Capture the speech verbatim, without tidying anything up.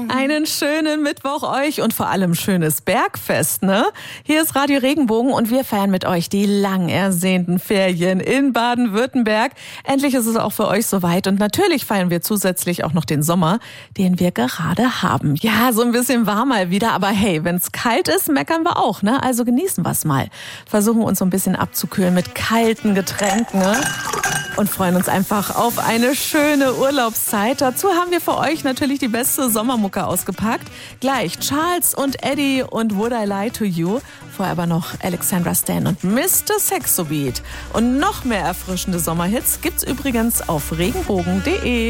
Einen schönen Mittwoch euch und vor allem schönes Bergfest, ne? Hier ist Radio Regenbogen und wir feiern mit euch die lang ersehnten Ferien in Baden-Württemberg. Endlich ist es auch für euch soweit und natürlich feiern wir zusätzlich auch noch den Sommer, den wir gerade haben. Ja, so ein bisschen warm mal wieder, aber hey, wenn's kalt ist, meckern wir auch, ne? Also genießen wir's mal. Versuchen uns so ein bisschen abzukühlen mit kalten Getränken, ne? Und freuen uns einfach auf eine schöne Urlaubszeit. Dazu haben wir für euch natürlich die beste Sommermucke ausgepackt. Gleich Charles und Eddie und Would I Lie to You. Vorher aber noch Alexandra Stan und Mister Sexo Beat. Und noch mehr erfrischende Sommerhits gibt's übrigens auf regenbogen punkt de.